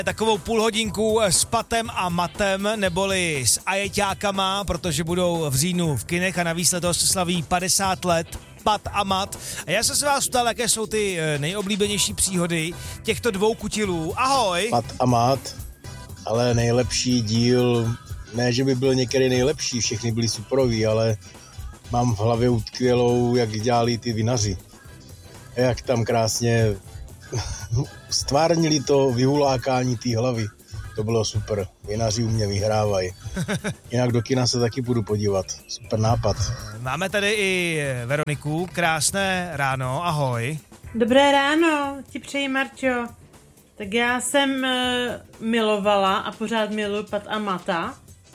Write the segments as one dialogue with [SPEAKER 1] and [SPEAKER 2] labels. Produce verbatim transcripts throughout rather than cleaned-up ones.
[SPEAKER 1] Takovou půl hodinku s Patem a Matem, neboli s ajeťákama, protože budou v říjnu v kinech a navíc letos slaví padesát let Pat a Mat. A já jsem se vás ptal, jaké jsou ty nejoblíbenější příhody těchto dvou kutilů. Ahoj!
[SPEAKER 2] Pat a Mat, ale nejlepší díl, ne, že by byl některý nejlepší, všechny byly superový, ale mám v hlavě utkvělou, jak dělali ty vinaři. Jak tam krásně stvárnili to vyhulákání té hlavy. To bylo super. Vinaři u mě vyhrávají. Jinak do kina se taky budu podívat. Super nápad.
[SPEAKER 1] Máme tady i Veroniku. Krásné ráno. Ahoj.
[SPEAKER 3] Dobré ráno. Ti přeji, Marčo. Tak já jsem uh, milovala a pořád miluji Pat a Mata.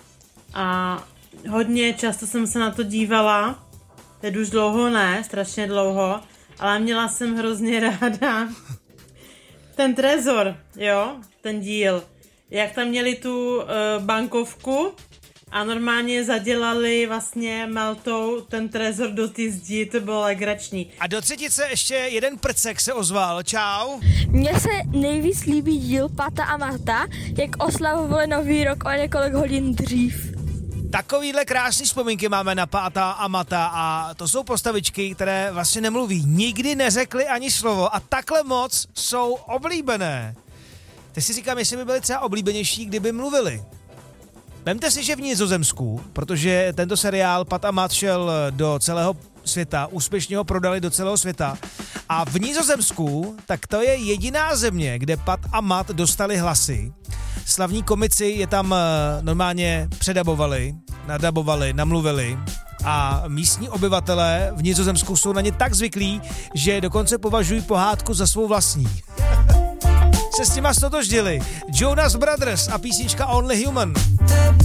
[SPEAKER 3] A hodně často jsem se na to dívala. Teď už dlouho ne, strašně dlouho. Ale měla jsem hrozně ráda ten trezor, jo, ten díl. Jak tam měli tu uh, bankovku a normálně zadělali vlastně maltou ten trezor do ty zdi, to bylo legrační.
[SPEAKER 1] A do třetice ještě jeden prcek se ozval, čau.
[SPEAKER 4] Mně se nejvíc líbí díl Pata a Mata, jak oslavovali nový rok o několik hodin dřív.
[SPEAKER 1] Takovýhle krásný vzpomínky máme na Pata a Mata a to jsou postavičky, které vlastně nemluví, nikdy neřekly ani slovo a takhle moc jsou oblíbené. Teď si říkám, jestli by byly třeba oblíbenější, kdyby mluvili. Vemte si, že v Nizozemsku, protože tento seriál Pat a Mat šel do celého světa, úspěšně ho prodali do celého světa a v Nizozemsku, tak to je jediná země, kde Pat a Mat dostali hlasy. Slavní komici je tam normálně předabovali, nadabovali, namluvili a místní obyvatelé v Nizozemsku jsou na ně tak zvyklí, že dokonce považují pohádku za svou vlastní. Se s nima stotožnili Jonas Brothers a písnička Only Human.